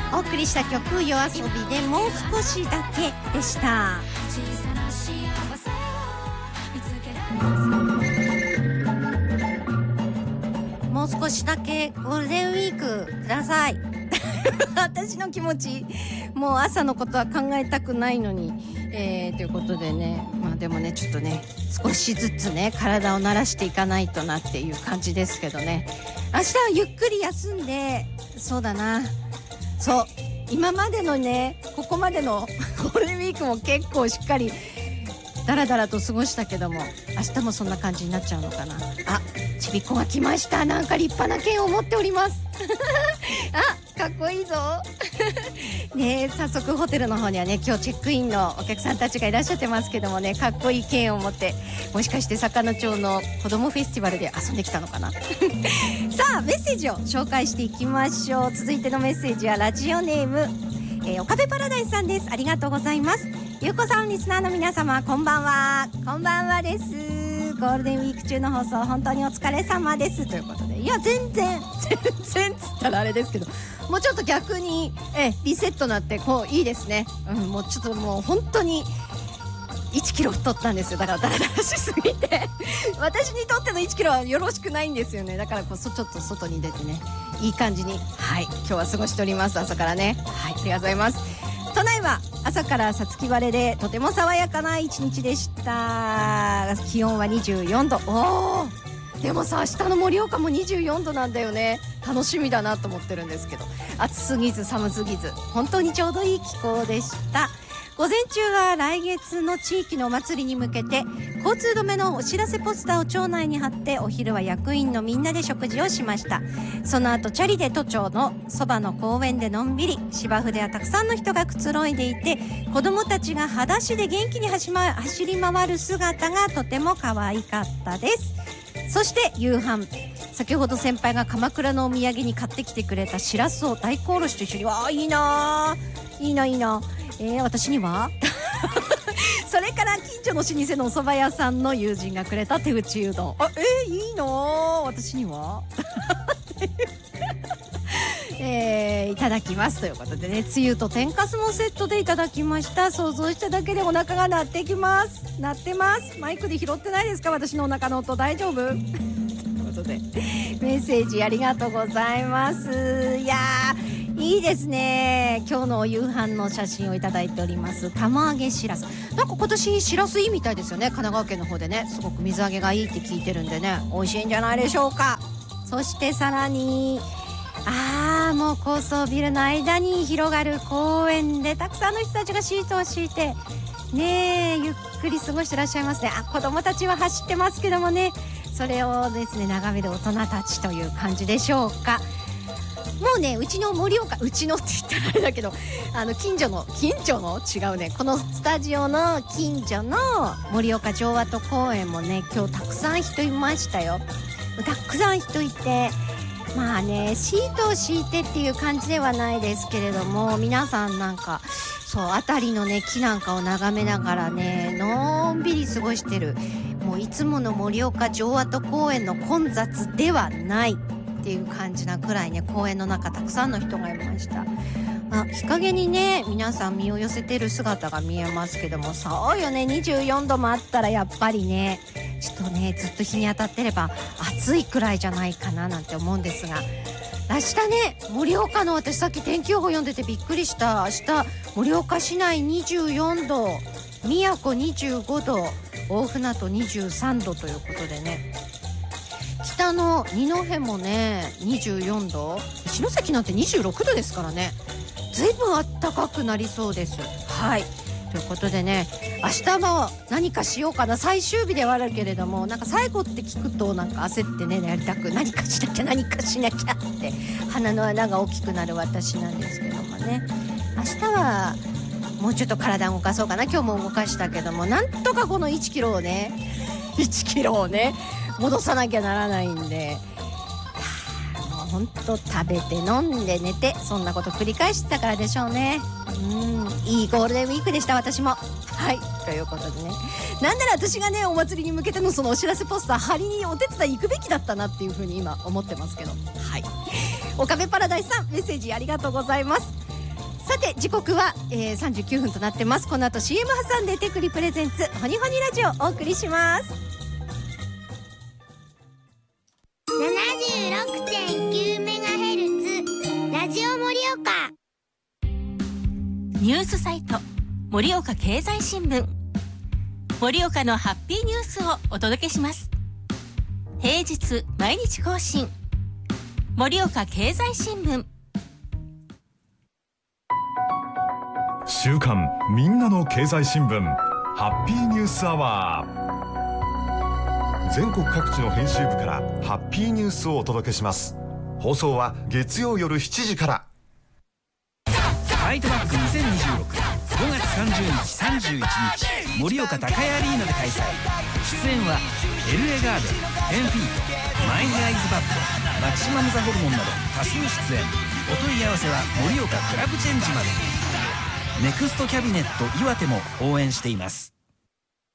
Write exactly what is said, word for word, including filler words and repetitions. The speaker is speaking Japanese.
お送りした曲、夜遊びでもう少しだけでした。もう少しだけゴールデンウィークください。私の気持ち、もう朝のことは考えたくないのに、えー、ということでね、まあでもね、ちょっとね、少しずつね、体を慣らしていかないとなっていう感じですけどね。明日はゆっくり休んで、そうだな、そう、今までのね、ここまでのゴールデンウィークも結構しっかりだらだらと過ごしたけども、明日もそんな感じになっちゃうのかな。あ、ちびっこが来ました。なんか立派な剣を持っております。あ、かっこいいぞ。ね、早速ホテルの方にはね、今日チェックインのお客さんたちがいらっしゃってますけどもね、かっこいい剣を持って、もしかして坂野町の子どもフェスティバルで遊んできたのかな。さあ、メッセージを紹介していきましょう。続いてのメッセージはラジオネーム、えー、岡部パラダイスさんです。ありがとうございます。ゆうこさん、リスナーの皆様、こんばんは。こんばんはです。ゴールデンウィーク中の放送、本当にお疲れ様です。ということで、いや、全然、全然つったらあれですけど、もうちょっと逆に、え、リセットなって、こう、いいですね。うん、もうちょっともう本当に、いちキロ太ったんですよ。だからダラダラしすぎて。私にとってのいちキロはよろしくないんですよね。だからこそちょっと外に出てね、いい感じに、はい、今日は過ごしております。朝からね。はい、ありがとうございます。都内は朝からさつき晴れでとても爽やかな一日でした。気温はにじゅうよんど。おー、でもさ、明日の盛岡もにじゅうよんどなんだよね。楽しみだなと思ってるんですけど、暑すぎず寒すぎず、本当にちょうどいい気候でした。午前中は来月の地域のお祭りに向けて交通止めのお知らせポスターを町内に貼って、お昼は役員のみんなで食事をしました。その後チャリで都庁のそばの公園でのんびり、芝生ではたくさんの人がくつろいでいて、子供たちが裸足で元気に走り回る姿がとても可愛かったです。そして夕飯、先ほど先輩が鎌倉のお土産に買ってきてくれたしらすを大根おろしと一緒に、わー、いいなー、いいないいな、えー、私にはそれから近所の老舗のお蕎麦屋さんの友人がくれた手打ちうどん、あ、えー、いいなー、私にはえー、いただきますということでね、つゆと天かすもセットでいただきました。想像しただけでお腹が鳴ってきます。鳴ってます。マイクで拾ってないですか、私のお腹の音。大丈夫ということでメッセージありがとうございます。いやー、いいですね。今日のお夕飯の写真をいただいております。釜揚げしらす、なんか今年しらすいいみたいですよね。神奈川県の方でね、すごく水揚げがいいって聞いてるんでね、美味しいんじゃないでしょうか。そしてさらに、あー、もう高層ビルの間に広がる公園でたくさんの人たちがシートを敷いてねえ、ゆっくり過ごしてらっしゃいますね。あ、子供たちは走ってますけどもね、それをですね眺める大人たちという感じでしょうか。もうね、うちの盛岡、うちのって言ったらあれだけど、あの近所の近所の違うね、このスタジオの近所の盛岡城跡公園もね、今日たくさん人いましたよ。たくさん人いて、まあね、シートを敷いてっていう感じではないですけれども、皆さんなんかそう、辺りのね木なんかを眺めながらね、のんびり過ごしてる。もういつもの盛岡城跡公園の混雑ではないっていう感じなくらいね、公園の中たくさんの人がいました。あ、日陰にね皆さん身を寄せてる姿が見えますけども、そうよね、にじゅうよんどもあったらやっぱりね、ちょっとねずっと日に当たってれば暑いくらいじゃないかななんて思うんですが、明日ね、盛岡の、私さっき天気予報読んでてびっくりした。明日盛岡市内にじゅうよんど、宮古にじゅうごど、大船渡にじゅうさんどということでね、北の二戸もねにじゅうよんど、一関なんてにじゅうろくどですからね、ずいぶん暖かくなりそうです。はい、ということでね、明日も何かしようかな。最終日ではあるけれども、なんか最後って聞くとなんか焦ってね、やりたく、何かしなきゃ何かしなきゃって鼻の穴が大きくなる私なんですけどもね、明日はもうちょっと体を動かそうかな。今日も動かしたけども、なんとかこのいちキロをねいちキロをね戻さなきゃならないんで、もうほんと食べて飲んで寝て、そんなこと繰り返してたからでしょうね。うん、いいゴールデンウィークでした、私も。はい、ということでね、なんなら私がねお祭りに向けてのそのお知らせポスター貼りにお手伝い行くべきだったなっていう風に今思ってますけど。はい、岡部パラダイスさん、メッセージありがとうございます。 さて時刻は、えー、さんじゅうきゅうふんとなってます。この後 シーエム 挟んでテクリプレゼンツホニホニラジオお送りします。 ななじゅうろくてんきゅうメガヘルツ ラジオ盛岡。 ニュースサイト盛岡経済新聞、盛岡のハッピーニュースをお届けします。平日毎日更新、盛岡経済新聞。 週刊みんなの経済新聞ハッピーニュースアワー。全国各地の編集部からハッピーニュースをお届けします。放送は月曜夜しちじから。 ファイトバックにせんにじゅうろくごがつさんじゅうにちさんじゅういちにち盛岡高屋アリーナで開催。出演はエルエガーデン、テンフィート、マイアイズバッド、マキシマムザホルモンなど多数出演。お問い合わせは盛岡クラブチェンジまで。ネクストキャビネット岩手も応援しています。